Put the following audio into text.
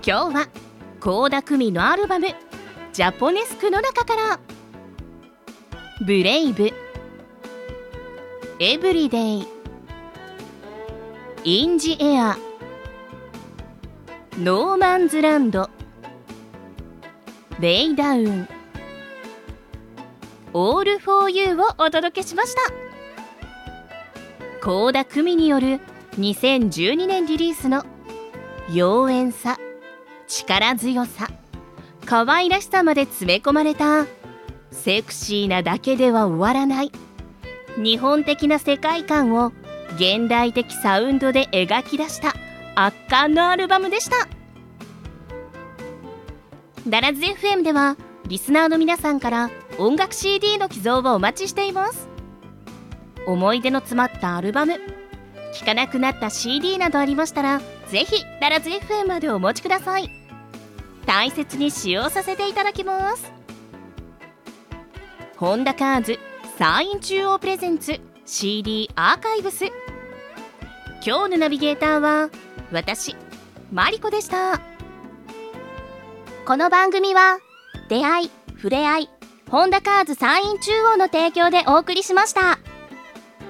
今日は倖田來未のアルバム「ジャポネスク」の中から「ブレイブ」「エブリデイ」「インジエア」「ノーマンズランド」「レイダウン」「オールフォーユー」をお届けしました。倖田來未による2012年リリースの妖艶さ、力強さ、可愛らしさまで詰め込まれたセクシーなだけでは終わらない日本的な世界観を現代的サウンドで描き出した圧巻のアルバムでした。ダラズ FM ではリスナーの皆さんから音楽 CD の寄贈をお待ちしています。思い出の詰まったアルバム、聴かなくなった CD などありましたら、ぜひダラズ FM までお持ちください。大切に使用させていただきます。本田カーズ山陰中央プレゼンツ CD アーカイブス。今日のナビゲーターは私マリコでした。この番組は出会い、触れ合い、本田カーズ山陰中央の提供でお送りしました。